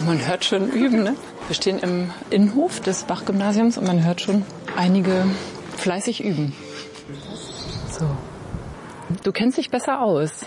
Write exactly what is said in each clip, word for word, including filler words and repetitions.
man hört schon üben, ne? Wir stehen im Innenhof des Bach-Gymnasiums und man hört schon einige fleißig üben. So. Du kennst dich besser aus.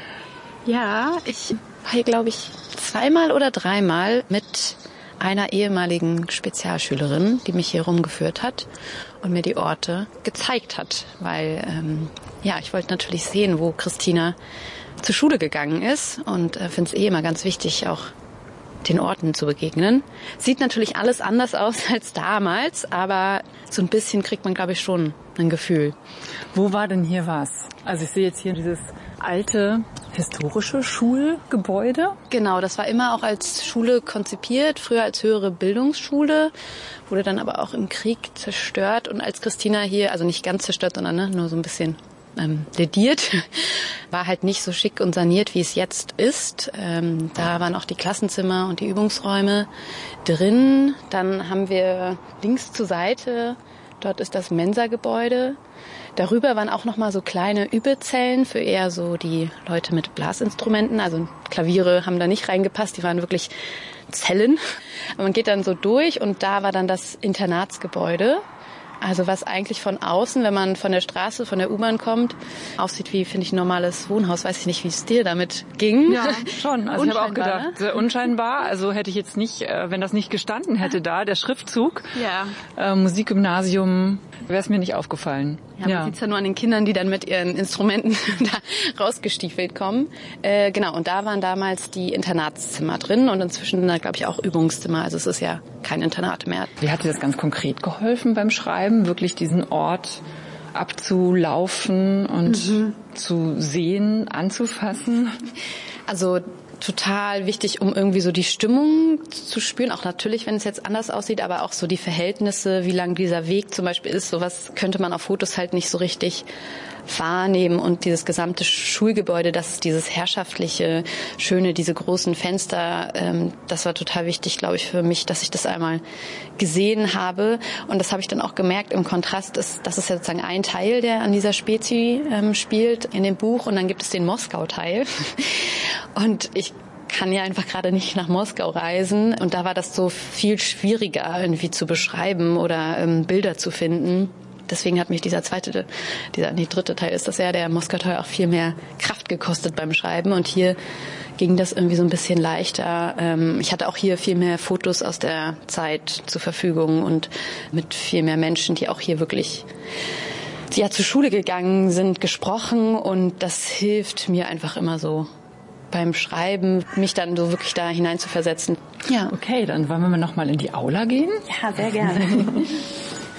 Ja, ich war hier, glaube ich, zweimal oder dreimal mit einer ehemaligen Spezialschülerin, die mich hier rumgeführt hat und mir die Orte gezeigt hat. Weil, ähm, ja, ich wollte natürlich sehen, wo Christina zur Schule gegangen ist und äh, finde es eh immer ganz wichtig, auch den Orten zu begegnen. Sieht natürlich alles anders aus als damals, aber so ein bisschen kriegt man, glaube ich, schon ein Gefühl. Wo war denn hier was? Also ich sehe jetzt hier dieses alte historische Schulgebäude. Genau, das war immer auch als Schule konzipiert, früher als höhere Bildungsschule, wurde dann aber auch im Krieg zerstört. Und als Christina hier, also nicht ganz zerstört, sondern ne, nur so ein bisschen ähm, lediert, war halt nicht so schick und saniert, wie es jetzt ist. Ähm, da waren auch die Klassenzimmer und die Übungsräume drin. Dann haben wir links zur Seite, dort ist das Mensa-Gebäude. Darüber waren auch noch mal so kleine Übezellen für eher so die Leute mit Blasinstrumenten. Also Klaviere haben da nicht reingepasst, die waren wirklich Zellen. Aber man geht dann so durch und da war dann das Internatsgebäude. Also was eigentlich von außen, wenn man von der Straße, von der U-Bahn kommt, aussieht wie, finde ich, ein normales Wohnhaus. Weiß ich nicht, wie es dir damit ging. Ja, schon. Also ich habe auch gedacht, sehr unscheinbar. Also hätte ich jetzt nicht, wenn das nicht gestanden hätte da, der Schriftzug, ja. äh, Musikgymnasium, wäre es mir nicht aufgefallen. Ja, man ja. sieht es ja nur an den Kindern, die dann mit ihren Instrumenten da rausgestiefelt kommen. Äh, genau, und da waren damals die Internatszimmer drin und inzwischen, glaube ich, auch Übungszimmer. Also es ist ja kein Internat mehr. Wie hat dir das ganz konkret geholfen beim Schreiben, wirklich diesen Ort abzulaufen und mhm. zu sehen, anzufassen? Also total wichtig, um irgendwie so die Stimmung zu spüren, auch natürlich, wenn es jetzt anders aussieht, aber auch so die Verhältnisse, wie lang dieser Weg zum Beispiel ist, sowas könnte man auf Fotos halt nicht so richtig wahrnehmen und dieses gesamte Schulgebäude, das ist dieses herrschaftliche, schöne, diese großen Fenster, ähm, das war total wichtig, glaube ich, für mich, dass ich das einmal gesehen habe und das habe ich dann auch gemerkt im Kontrast, ist, das ist ja sozusagen ein Teil, der an dieser Spezi ähm, spielt in dem Buch und dann gibt es den Moskau-Teil und ich kann ja einfach gerade nicht nach Moskau reisen und da war das so viel schwieriger irgendwie zu beschreiben oder ähm, Bilder zu finden. Deswegen hat mich dieser zweite, dieser nee, dritte Teil ist das ja, der Moskau-Teil auch viel mehr Kraft gekostet beim Schreiben. Und hier ging das irgendwie so ein bisschen leichter. Ich hatte auch hier viel mehr Fotos aus der Zeit zur Verfügung und mit viel mehr Menschen, die auch hier wirklich ja, zur Schule gegangen sind, gesprochen. Und das hilft mir einfach immer so beim Schreiben, mich dann so wirklich da hineinzuversetzen. Ja. Okay, dann wollen wir mal noch mal in die Aula gehen. Ja, sehr gerne.